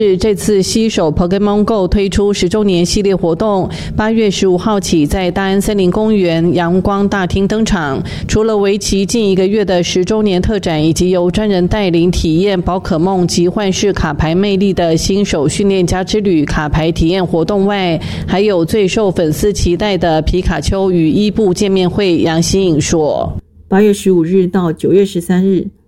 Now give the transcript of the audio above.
这次携手 Pokémon Go 推出10周年系列活动，8月15号起在大安森林公园阳光大厅登场。除了为期近1个月的10周年特展，以及由专人带领体验宝可梦及幻视卡牌魅力的新手训练家之旅卡牌体验活动外，还有最受粉丝期待的皮卡丘与伊布见面会。杨希颖说：8月15日到9月13日，